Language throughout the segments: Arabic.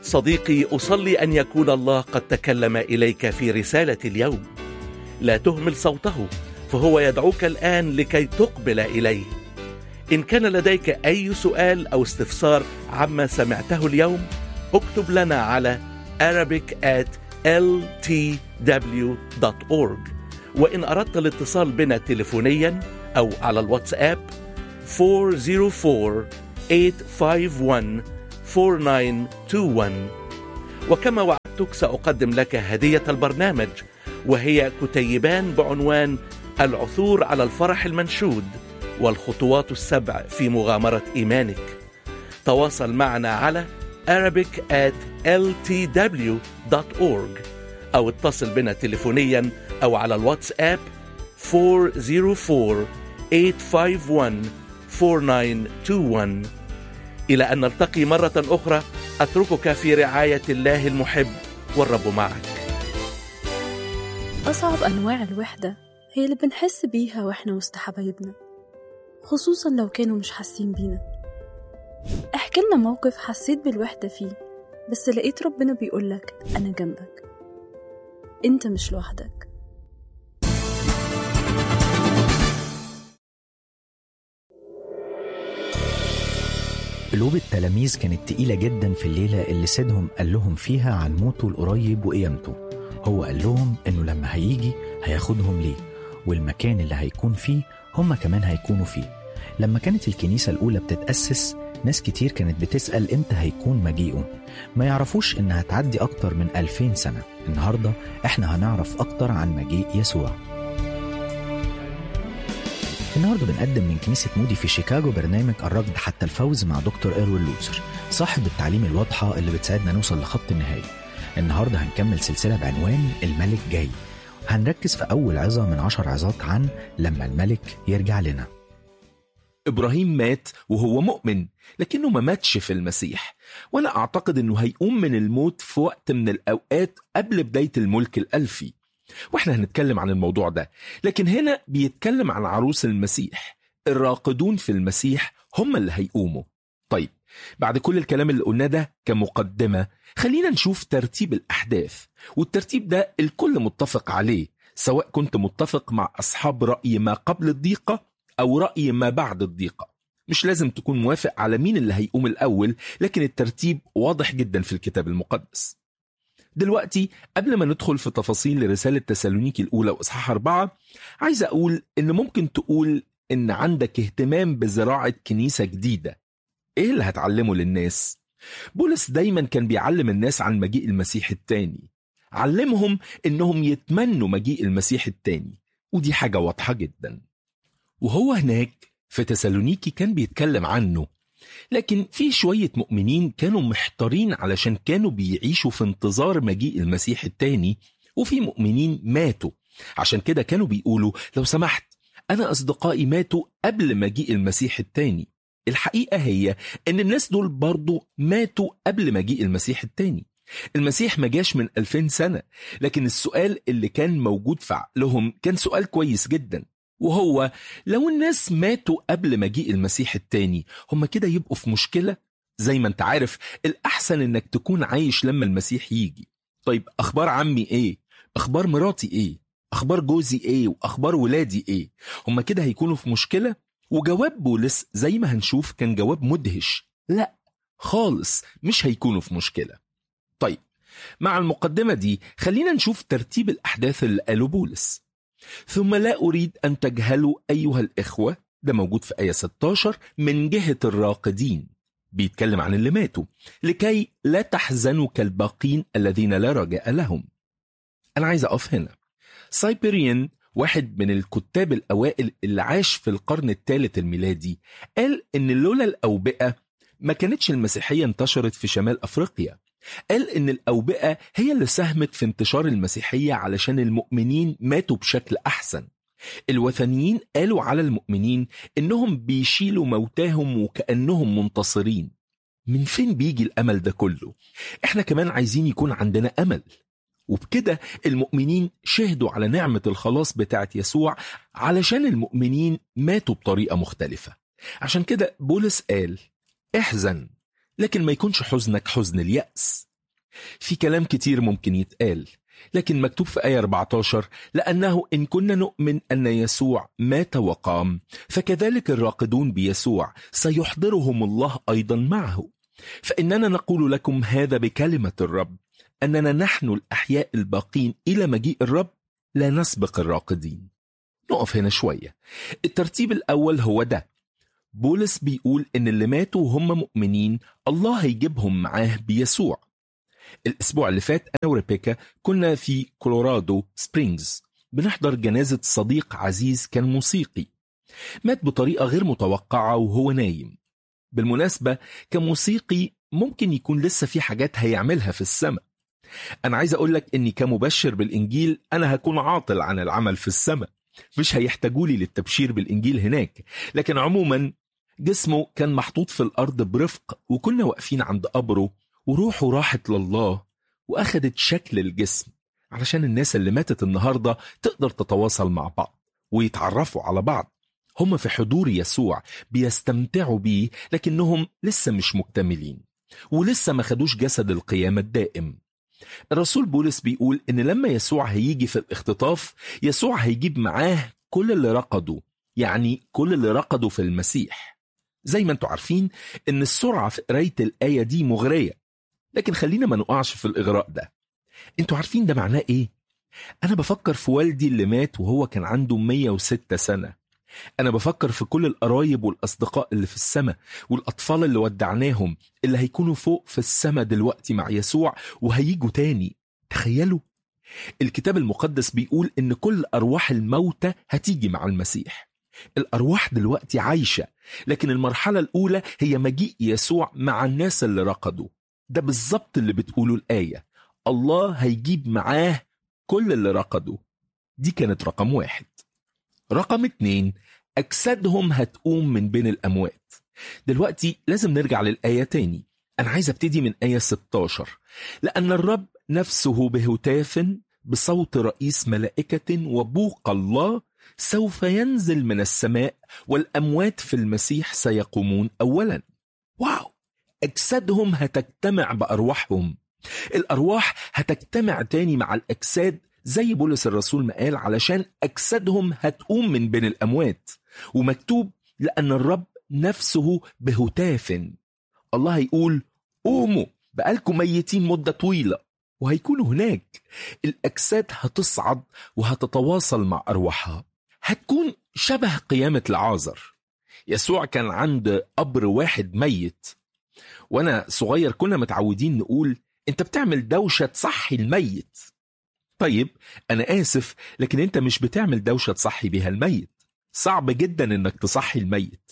صديقي، أصلي أن يكون الله قد تكلم إليك في رسالة اليوم. لا تهمل صوته، فهو يدعوك الآن لكي تقبل إليه. إن كان لديك أي سؤال أو استفسار عما سمعته اليوم، اكتب لنا على arabic@ltw.org. وإن أردت الاتصال بنا تليفونيا أو على الواتساب 404-851-4921. وكما وعدتك سأقدم لك هدية البرنامج، وهي كتيبان بعنوان العثور على الفرح المنشود والخطوات السبع في مغامرة إيمانك. تواصل معنا على arabic@ltw.org أو اتصل بنا تليفونيا أو على الواتساب 404-851-4921. إلى أن نلتقي مرة أخرى، أتركك في رعاية الله المحب، والرب معك. أصعب أنواع الوحدة هي اللي بنحس بيها وإحنا وسط حبايبنا، خصوصا لو كانوا مش حاسين بينا. احكي لنا موقف حسيت بالوحدة فيه، بس لقيت ربنا بيقولك أنا جنبك، أنت مش لوحدك. قلوب التلاميذ كانت تقيلة جدا في الليلة اللي سيدهم قال لهم فيها عن موته القريب وقيامته. هو قال لهم إنه لما هيجي هياخدهم ليه، والمكان اللي هيكون فيه هم كمان هيكونوا فيه. لما كانت الكنيسة الأولى بتتأسس، ناس كتير كانت بتسأل إمتى هيكون مجيئه، ما يعرفوش إنها تعدي أكتر من 2000 سنة. النهاردة إحنا هنعرف أكتر عن مجيء يسوع. النهاردة بنقدم من كنيسة مودي في شيكاغو برنامج الركض حتى الفوز مع دكتور إيروين لوتسر، صاحب التعليم الواضحة اللي بتساعدنا نوصل لخط النهاية. النهاردة هنكمل سلسلة بعنوان الملك جاي. هنركز في أول عظة من 10 عظات عن لما الملك يرجع لنا. إبراهيم مات وهو مؤمن، لكنه ما ماتش في المسيح، وأنا أعتقد أنه هيقوم من الموت في وقت من الأوقات قبل بداية الملك الألفي، وإحنا هنتكلم عن الموضوع ده. لكن هنا بيتكلم عن عروس المسيح، الراقدون في المسيح هم اللي هيقوموا. طيب، بعد كل الكلام اللي قلناه ده كمقدمة، خلينا نشوف ترتيب الأحداث، والترتيب ده الكل متفق عليه، سواء كنت متفق مع أصحاب رأي ما قبل الضيقة أو رأي ما بعد الضيقة. مش لازم تكون موافق على مين اللي هيقوم الأول، لكن الترتيب واضح جدا في الكتاب المقدس. دلوقتي قبل ما ندخل في تفاصيل رسالة تسالونيكي الأولى وإصحاح 4، عايز أقول إن ممكن تقول إن عندك اهتمام بزراعة كنيسة جديدة. إيه اللي هتعلمه للناس؟ بولس دايما كان بيعلم الناس عن مجيء المسيح التاني، علمهم إنهم يتمنوا مجيء المسيح التاني، ودي حاجة واضحة جدا. وهو هناك في تسالونيكي كان بيتكلم عنه، لكن في شوية مؤمنين كانوا محتارين علشان كانوا بيعيشوا في انتظار مجيء المسيح التاني، وفي مؤمنين ماتوا عشان كده كانوا بيقولوا لو سمحت أنا أصدقائي ماتوا قبل مجيء المسيح التاني. الحقيقة هي أن الناس دول برضو ماتوا قبل مجيء المسيح التاني. المسيح ما جاش من 2000 سنة، لكن السؤال اللي كان موجود في عقلهم كان سؤال كويس جدا، وهو لو الناس ماتوا قبل مجيء المسيح التاني، هم كده يبقوا في مشكلة؟ زي ما انت عارف الأحسن انك تكون عايش لما المسيح يجي. طيب أخبار عمي ايه؟ أخبار مراتي ايه؟ أخبار جوزي ايه؟ وأخبار ولادي ايه؟ هم كده هيكونوا في مشكلة؟ وجواب بولس زي ما هنشوف كان جواب مدهش، لا خالص مش هيكونوا في مشكلة. طيب، مع المقدمة دي خلينا نشوف ترتيب الأحداث اللي قاله بولس. ثم لا أريد أن تجهلوا أيها الإخوة، ده موجود في آية 16، من جهة الراقدين، بيتكلم عن اللي ماتوا، لكي لا تحزنوا كالباقين الذين لا رجاء لهم. أنا عايز أقف هنا. سايبريان، واحد من الكتاب الأوائل اللي عاش في القرن الثالث الميلادي، قال إن لولا الأوبئة ما كانتش المسيحية انتشرت في شمال أفريقيا. قال إن الأوبئة هي اللي ساهمت في انتشار المسيحية علشان المؤمنين ماتوا بشكل أحسن. الوثنيين قالوا على المؤمنين إنهم بيشيلوا موتاهم وكأنهم منتصرين. من فين بيجي الأمل ده كله؟ إحنا كمان عايزين يكون عندنا أمل، وبكده المؤمنين شهدوا على نعمة الخلاص بتاعت يسوع علشان المؤمنين ماتوا بطريقة مختلفة. عشان كده بولس قال احزن، لكن ما يكونش حزنك حزن اليأس. في كلام كتير ممكن يتقال، لكن مكتوب في آية 14: لأنه إن كنا نؤمن أن يسوع مات وقام، فكذلك الراقدون بيسوع سيحضرهم الله أيضا معه. فإننا نقول لكم هذا بكلمة الرب، أننا نحن الأحياء الباقين إلى مجيء الرب لا نسبق الراقدين. نقف هنا شوية. الترتيب الأول هو ده: بولس بيقول إن اللي ماتوا وهم مؤمنين الله هيجيبهم معاه بيسوع. الأسبوع اللي فات أنا وريبيكا كنا في كولورادو سبرينجز بنحضر جنازة صديق عزيز كان موسيقي، مات بطريقة غير متوقعة وهو نايم. بالمناسبة كموسيقي ممكن يكون لسه في حاجات هيعملها في السماء. أنا عايز أقولك أني كمبشر بالإنجيل أنا هكون عاطل عن العمل في السماء، مش هيحتاجولي للتبشير بالإنجيل هناك. لكن عموما جسمه كان محطوط في الأرض برفق، وكنا واقفين عند قبره وروحه راحت لله وأخدت شكل الجسم علشان الناس اللي ماتت النهاردة تقدر تتواصل مع بعض ويتعرفوا على بعض. هم في حضور يسوع بيستمتعوا بيه، لكنهم لسه مش مكتملين ولسه ما خدوش جسد القيامة الدائم. الرسول بولس بيقول إن لما يسوع هيجي في الاختطاف، يسوع هيجيب معاه كل اللي رقدوا، يعني كل اللي رقدوا في المسيح. زي ما انتوا عارفين إن السرعة في قراية الآية دي مغرية، لكن خلينا ما نقعش في الإغراء ده. انتوا عارفين ده معناه إيه؟ أنا بفكر في والدي اللي مات وهو كان عنده 106 سنة. أنا بفكر في كل القرايب والأصدقاء اللي في السماء، والأطفال اللي ودعناهم اللي هيكونوا فوق في السماء دلوقتي مع يسوع وهيجوا تاني. تخيلوا، الكتاب المقدس بيقول إن كل أرواح الموتى هتيجي مع المسيح. الأرواح دلوقتي عايشة، لكن المرحلة الأولى هي مجيء يسوع مع الناس اللي رقدوا. ده بالظبط اللي بتقوله الآية، الله هيجيب معاه كل اللي رقدوا. دي كانت رقم 1. رقم 2، أجسادهم هتقوم من بين الأموات. دلوقتي لازم نرجع للآية تاني. أنا عايز أبتدي من آية 16: لأن الرب نفسه بهتاف بصوت رئيس ملائكة وبوق الله سوف ينزل من السماء، والأموات في المسيح سيقومون أولا. واو! أجسادهم هتجتمع بأرواحهم. الأرواح هتجتمع تاني مع الأجساد زي بولس الرسول ما قال، علشان أجسادهم هتقوم من بين الأموات. ومكتوب لأن الرب نفسه بهتاف. الله هيقول قوموا، بقالكم ميتين مدة طويلة، وهيكونوا هناك. الأجساد هتصعد وهتتواصل مع أرواحها. هتكون شبه قيامة لعازر. يسوع كان عند قبر واحد ميت، وأنا صغير كنا متعودين نقول أنت بتعمل دوشة تصحي الميت. طيب أنا آسف، لكن أنت مش بتعمل دوشة تصحي بها الميت. صعب جدا أنك تصحي الميت.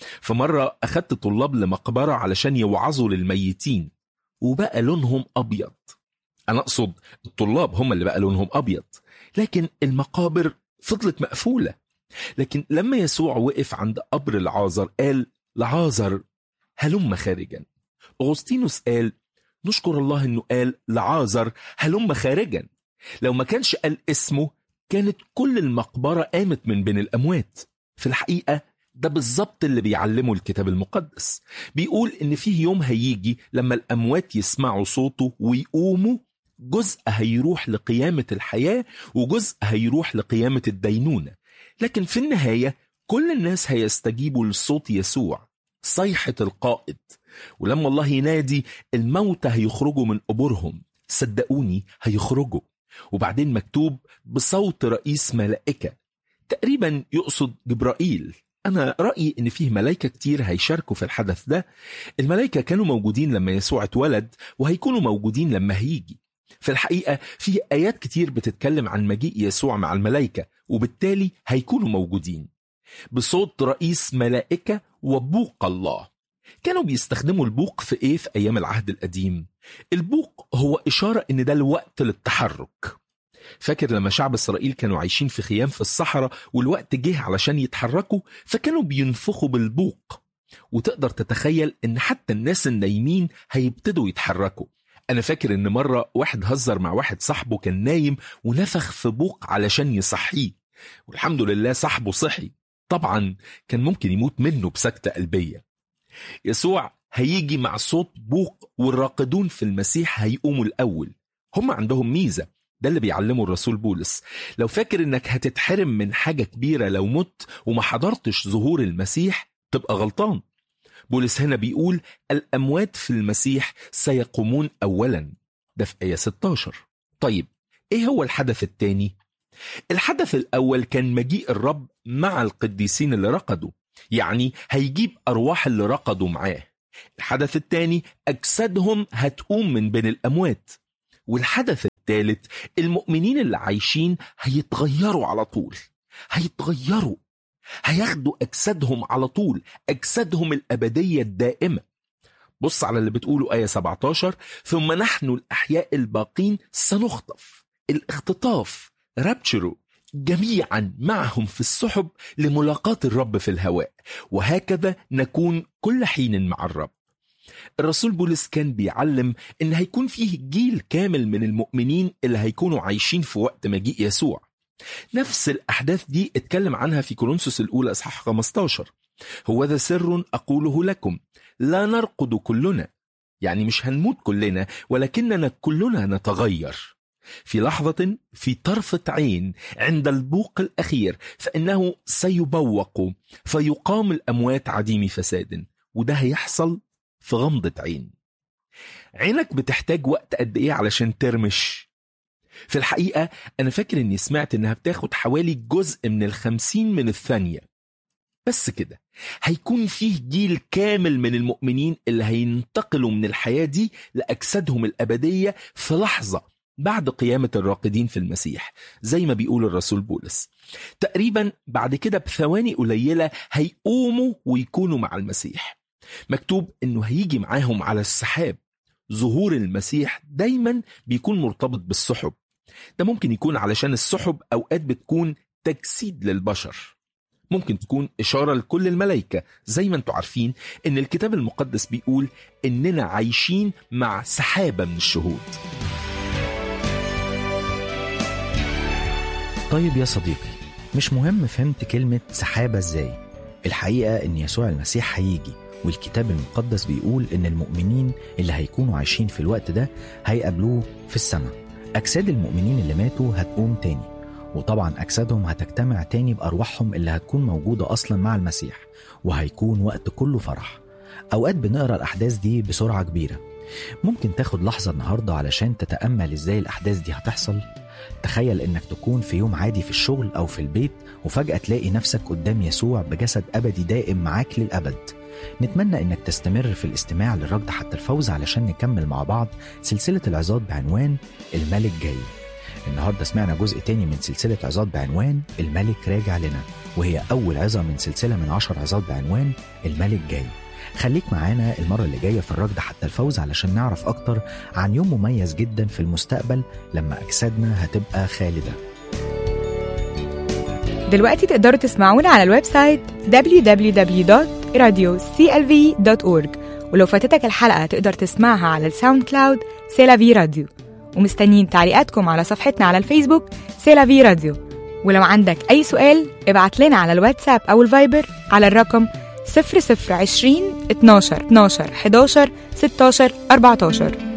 فمرة أخدت طلاب لمقبرة علشان يوعظوا للميتين، وبقى لونهم أبيض. أنا أقصد الطلاب هم اللي بقى لونهم أبيض، لكن المقابر فضلت مقفولة. لكن لما يسوع وقف عند قبر لعازر قال لعازر هلم خارجا. أغسطينوس قال نشكر الله أنه قال لعازر هلم خارجا. لو ما كانش قال اسمه كانت كل المقبرة قامت من بين الأموات. في الحقيقة ده بالظبط اللي بيعلمه الكتاب المقدس. بيقول إن فيه يوم هيجي لما الأموات يسمعوا صوته ويقوموا، جزء هيروح لقيامة الحياة وجزء هيروح لقيامة الدينونة. لكن في النهاية كل الناس هيستجيبوا لصوت يسوع، صيحة القائد. ولما الله ينادي الموتى هيخرجوا من قبورهم، صدقوني هيخرجوا. وبعدين مكتوب بصوت رئيس ملائكة، تقريبا يقصد جبرائيل. أنا رأيي إن فيه ملائكة كتير هيشاركوا في الحدث ده. الملائكة كانوا موجودين لما يسوع اتولد، وهيكونوا موجودين لما هيجي. في الحقيقة فيه آيات كتير بتتكلم عن مجيء يسوع مع الملائكة، وبالتالي هيكونوا موجودين. بصوت رئيس ملائكة وبوق الله. كانوا بيستخدموا البوق في إيه في أيام العهد القديم؟ البوق هو إشارة إن ده الوقت للتحرك. فاكر لما شعب إسرائيل كانوا عايشين في خيام في الصحراء والوقت جه علشان يتحركوا، فكانوا بينفخوا بالبوق. وتقدر تتخيل إن حتى الناس النايمين هيبتدوا يتحركوا. أنا فاكر إن مرة واحد هزر مع واحد صاحبه كان نايم ونفخ في بوق علشان يصحيه، والحمد لله صاحبه صحي. طبعا كان ممكن يموت منه بسكتة قلبية. يسوع هيجي مع صوت بوق، والراقدون في المسيح هيقوموا الأول. هم عندهم ميزة، ده اللي بيعلمه الرسول بولس. لو فاكر انك هتتحرم من حاجة كبيرة لو مت وما حضرتش ظهور المسيح، تبقى غلطان. بولس هنا بيقول الأموات في المسيح سيقومون أولا، ده في آية 16. طيب ايه هو الحدث الثاني؟ الحدث الأول كان مجيء الرب مع القديسين اللي رقدوا، يعني هيجيب أرواح اللي رقدوا معاه. الحدث الثاني أجسادهم هتقوم من بين الأموات. والحدث الثالث المؤمنين اللي عايشين هيتغيروا على طول، هيتغيروا، هياخدوا أجسادهم على طول، أجسادهم الأبدية الدائمة. بص على اللي بتقوله آية 17: ثم نحن الأحياء الباقين سنخطف، الاختطاف، رابتشرو، جميعا معهم في السحب لملاقاة الرب في الهواء، وهكذا نكون كل حين مع الرب. الرسول بولس كان بيعلم ان هيكون فيه جيل كامل من المؤمنين اللي هيكونوا عايشين في وقت مجيء يسوع. نفس الأحداث دي اتكلم عنها في كورنثوس الأولى إصحاح 15: هو ذا سر أقوله لكم، لا نرقد كلنا، يعني مش هنموت كلنا، ولكننا كلنا نتغير في لحظة، في طرفة عين، عند البوق الأخير، فإنه سيبوق فيقام الأموات عديم فساد. وده هيحصل في غمضة عين. عينك بتحتاج وقت قد إيه علشان ترمش؟ في الحقيقة أنا فاكر أني سمعت أنها بتاخد حوالي جزء من 50 من الثانية. بس كده هيكون فيه جيل كامل من المؤمنين اللي هينتقلوا من الحياة دي لأجسادهم الأبدية في لحظة بعد قيامة الراقدين في المسيح، زي ما بيقول الرسول بولس. تقريبا بعد كده بثواني قليلة هيقوموا ويكونوا مع المسيح. مكتوب أنه هيجي معاهم على السحاب. ظهور المسيح دايما بيكون مرتبط بالسحب. ده ممكن يكون علشان السحب أوقات بتكون تجسيد للبشر، ممكن تكون إشارة لكل الملائكة، زي ما انتوا عارفين ان الكتاب المقدس بيقول اننا عايشين مع سحابة من الشهود. طيب يا صديقي، مش مهم فهمت كلمة سحابة ازاي. الحقيقة ان يسوع المسيح هيجي، والكتاب المقدس بيقول ان المؤمنين اللي هيكونوا عايشين في الوقت ده هيقابلوه في السماء. أجساد المؤمنين اللي ماتوا هتقوم تاني، وطبعا أجسادهم هتجتمع تاني بأرواحهم اللي هتكون موجودة أصلا مع المسيح، وهيكون وقت كله فرح. أوقات بنقرأ الأحداث دي بسرعة كبيرة. ممكن تاخد لحظة النهاردة علشان تتأمل إزاي الأحداث دي هتحصل. تخيل إنك تكون في يوم عادي في الشغل أو في البيت، وفجأة تلاقي نفسك قدام يسوع بجسد أبدي دائم معاك للأبد. نتمنى إنك تستمر في الاستماع للركض حتى الفوز علشان نكمل مع بعض سلسلة العظات بعنوان الملك جاي. النهاردة سمعنا جزء تاني من سلسلة عظات بعنوان الملك راجع لنا، وهي أول عظة من سلسلة من 10 عظات بعنوان الملك جاي. خليك معانا المرة اللي جاية في الركض حتى الفوز علشان نعرف أكتر عن يوم مميز جدا في المستقبل لما أجسادنا هتبقى خالدة. دلوقتي تقدروا تسمعونا على الويب سايت www.radioclv.org، ولو فاتتك الحلقة تقدر تسمعها على الساوند كلاود سيلافي راديو. ومستنيين تعليقاتكم على صفحتنا على الفيسبوك سيلافي راديو. ولو عندك أي سؤال ابعت لنا على الواتساب أو الفايبر على الرقم 0020 12 12 11 16 14.